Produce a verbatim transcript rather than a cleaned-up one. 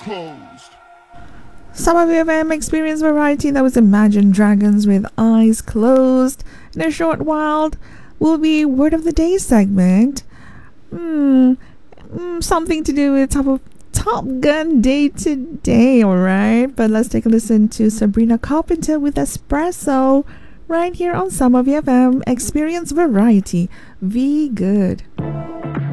closed. Summer V F M Experience Variety. That was Imagine Dragons with Eyes Closed. In a short while will be Word of the Day segment. Hmm, mm, something to do with Top of Top Gun Day today, alright? But let's take a listen to Sabrina Carpenter with Espresso right here on Summer V F M Experience Variety. Be good.